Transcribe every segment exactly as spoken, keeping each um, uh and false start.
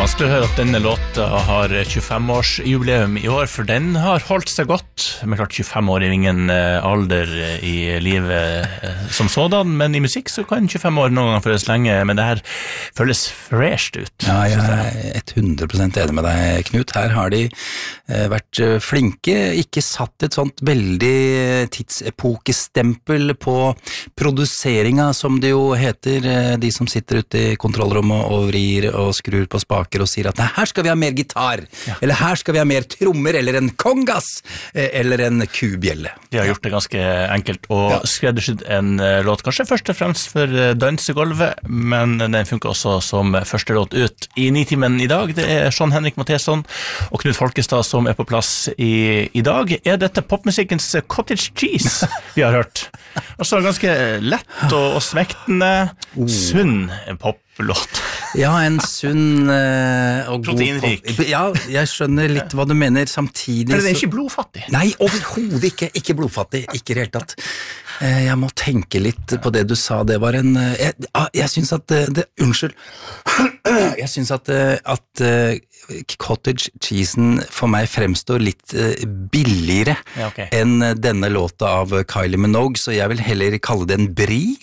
vanskelig å høre at denne låta har tjuefem-årsjubileum i år, for den har holdt seg godt. Men klart tjuefem år er ingen alder i livet som sådan, men i musikk så kan tjuefem år noen gang føles lenge, men det her føles fresh ut. Ja, jeg er hundre prosent enig med deg, Knut. Her har de vært flinke, ikke satt et sånt veldig tidsepokestempel på produseringa, som det jo heter, de som sitter ute i kontrollrommet og vrir og skrur på spaker og sier at nei, her skal vi ha mer gitar, ja. Eller her skal vi ha mer trommer, eller en kongas, eller en kubjelle. De har gjort det ganske enkelt og ja. Skreddersydd en låt, kanskje først og fremst for dansegolvet, men den funker også som første låt ut i Nitimen i dag. Det er Sean Henrik Matheson og Knut Folkestad som er på plass i, i dag. Er dette popmusikkens Cottage Cheese vi har hørt? Altså ganske lett og, og smektende, oh. Sunn poplåt. Ja, en sunn uh, og proteinrik. God pop. Ja, jeg skjønner litt hva du mener samtidig. For det er ikke blodfattig. Nei, overhodet ikke. Ikke blodfattig, ikke i det hele tatt. Uh, jeg må tenke litt på det du sa. Det var en... Uh, jeg, jeg synes at det... det unnskyld. Jeg synes at, at uh, cottage cheesen for meg fremstår litt uh, billigere ja, okay. enn denne låta av Kylie Minogue, så jeg vil heller kalle det en brie.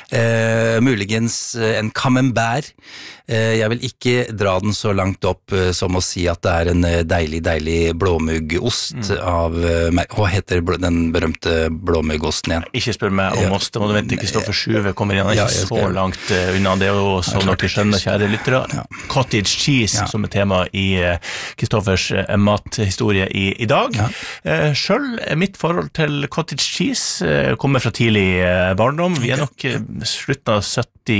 Uh, muligens uh, en camembert. Uh, jeg vil ikke dra den så langt opp uh, som å si at det er en uh, deilig, deilig blåmuggost mm. av... Uh, hva heter den berømte blåmuggosten igjen? Ikke spør meg om oss, det må du vente, Kristoffer Sjuve kommer igjen, ikke ja, så langt uh, unna. Det er jo som dere skjønner, kjære lyttere, ja. Cottage cheese ja. Som er tema i Kristoffers uh, mathistorie i, i dag. Ja. Uh, selv mitt forhold til cottage cheese uh, kommer fra tidlig uh, barndom. Vi er nok uh, slutten av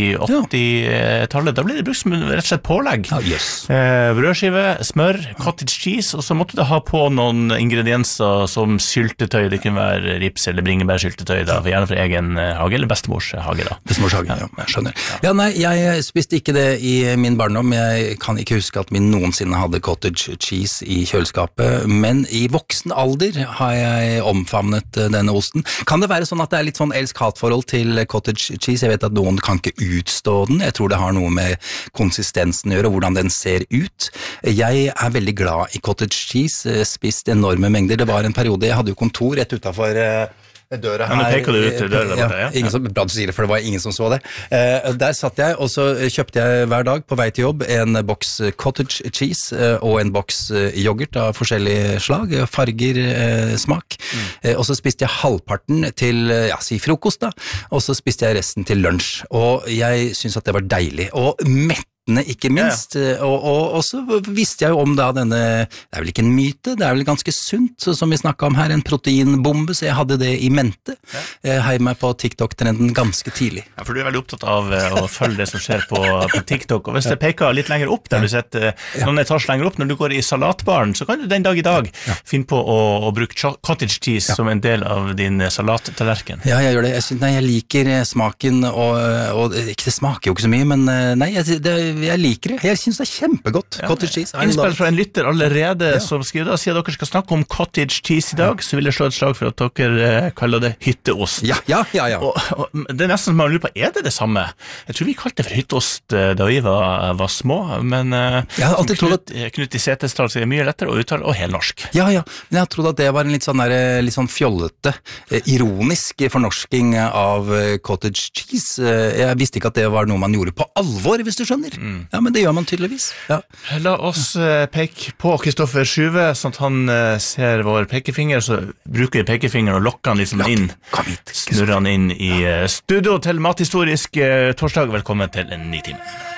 sytti-åtti-tallet. Da blir det brukt som rett og slett pålegg. Ja, yes. uh, brødskive, smør, cottage cheese, og så måtte det ha på noen ingredienser som syltetøy. Det kunne være rips eller bringebærsyltetøy, da, for gjerne fra egen hage, eller bestemors hage da. Bestemors hage, ja, jeg skjønner. Ja, nei, jeg spiste ikke det i min barndom. Jeg kan ikke huske at min noensinne hadde cottage cheese i kjøleskapet, men i voksen alder har jeg omfavnet denne osten. Kan det være sånn at det er litt sånn elsk-hat-forhold til cottage cheese? Jeg vet at noen kan ikke utstå den. Jeg tror det har noe med konsistensen å gjøre, og hvordan den ser ut. Jeg er veldig glad i cottage cheese, spist enorme mengder. Det var en periode, jeg hadde jo kontor rett utenfor døra her. Ja, nå peker du ut døra. Ja, ja. Ingen som, bra du sier det, for det var ingen som så det. Eh, der satt jeg, og så kjøpte jeg hver dag på vei til jobb en boks cottage cheese eh, og en boks yoghurt av forskjellige slag, farger, eh, smak. Mm. Eh, og så spiste jeg halvparten til, ja, si frokost da, og så spiste jeg resten til lunsj. Og jeg synes at det var deilig. Og mett ikke minst, ja, ja. Og, og, og så visste jeg jo om da denne, det er vel ikke en myte, det er vel ganske sunt, som vi snakket om her, en proteinbombe, så jeg hadde det i mente. Ja. Jeg heiv meg på TikTok-trenden ganske tidlig. Ja, for du er veldig opptatt av å følge det som skjer på, på TikTok, og hvis det peker litt lenger opp, der du setter ja. Noen etasjer lenger opp, når du går i salatbaren, så kan du den dag i dag ja. Finne på å, å bruke cottage cheese ja. Som en del av din salattallerken. Ja, jeg gjør det. Jeg, synes, nei, jeg liker smaken, og, og ikke det smaker jo ikke så mye, men nei, jeg, det jeg liker det. Jeg synes det er kjempegodt. Ja, cottage cheese. Innspill fra en lytter allerede ja. Som skriver da, siden dere skal snakke om cottage cheese i dag, ja. Så vil jeg slå et slag for at dere eh, kaller det hytteost. Ja, ja, ja. ja. Og, og, det er nesten som man lurer på, er det det samme? Jeg tror vi kalte det for hytteost eh, da vi var, var små, men eh, jeg har alltid trodd at Knut i Setesdal er mye lettere å uttale, og helnorsk. Ja, ja. Men jeg har trodd at det var en litt sånn, der, litt sånn fjollete, eh, ironisk fornorsking av eh, cottage cheese. Eh, jeg visste ikke at det var noe man gjorde på alvor, hvis du skjønner. Mm. Ja, men det gjør man tydeligvis. Ja. La oss uh, peke på Kristoffer Sjuve, sånn at han uh, ser vår pekefinger, så bruker vi pekefingeren og lokker han liksom inn, snurrer han inn i uh, studio til Mathistorisk uh, torsdag. Velkommen til en ny time.